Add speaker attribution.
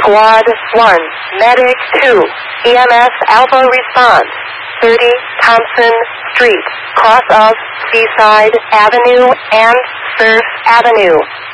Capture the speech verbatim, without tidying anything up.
Speaker 1: Squad one, Medic two, E M S Alpha response, thirty Thompson Street, cross of Seaside Avenue and Surf Avenue.